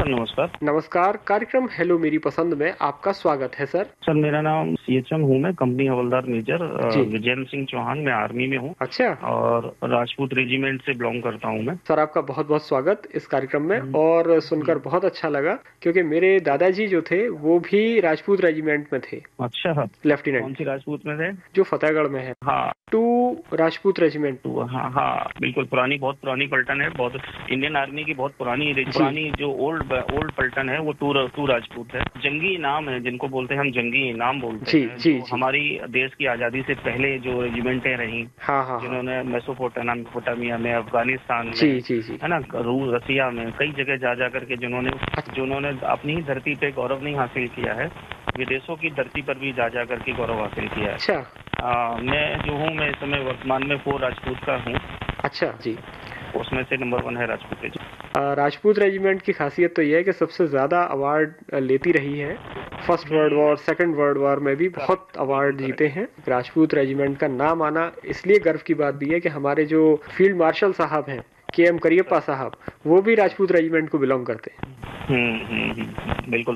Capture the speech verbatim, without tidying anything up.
Sir, नमस्कार। नमस्कार, कार्यक्रम हेलो मेरी पसंद में आपका स्वागत है सर। सर मेरा नाम सीएचएम हूँ मैं, कंपनी हवलदार मेजर जी। विजेंद्र सिंह चौहान। मैं आर्मी में हूँ अच्छा। और राजपूत रेजिमेंट से बिलोंग करता हूँ मैं। सर आपका बहुत बहुत स्वागत इस कार्यक्रम में, हम्म, और सुनकर हम्म। बहुत अच्छा लगा क्योंकि मेरे दादाजी जो थे वो भी राजपूत रेजिमेंट में थे, अच्छा, कौन लेफ्टिनेंट, सी राजपूत में थे? जो फतेहगढ़ में है, हाँ, टू राजपूत रेजिमेंट। तो हाँ हाँ बिल्कुल, पुरानी बहुत पुरानी पलटन है, बहुत इंडियन आर्मी की बहुत पुरानी जी। पुरानी जो ओल्ड ओल्ड पलटन है वो टू टू राजपूत है। जंगी इनाम है जिनको बोलते हैं हम, जंगी इनाम बोलते जी हैं, जी जो जी। हमारी देश की आज़ादी से पहले जो रेजिमेंटें रहीं, हाँ हाँ हाँ। जिन्होंने मेसोपोटामिया में, अफगानिस्तान जी में, जी जी। है ना, रूस, रसिया में, कई जगह जा जा करके जिन्होंने जिन्होंने अपनी ही धरती पे गौरव नहीं हासिल किया है, विदेशों की धरती पर भी जा जा करके गौरव हासिल किया है। अच्छा। आ, मैं जो हूँ, मैं इस समय वर्तमान में फोर राजपूत का हूँ। अच्छा जी। उसमें से नंबर वन है राजपूत रेजिमेंट। आ, राजपूत रेजिमेंट की खासियत तो यह है कि सबसे ज़्यादा अवार्ड लेती रही है। First world war, second world war में भी बहुत करेक्ट, अवार्ड बिल्कुल जीते करेक्ट। हैं। राजपूत रेजिमेंट का नाम आना इसलिए गर्व की बात भी है कि हमारे जो फील्ड मार्शल साहब हैं, के एम करियप्पा साहब, वो भी राजपूत रेजिमेंट को बिलोंग करते हैं। हम्म हम्म हम्म, बिल्कुल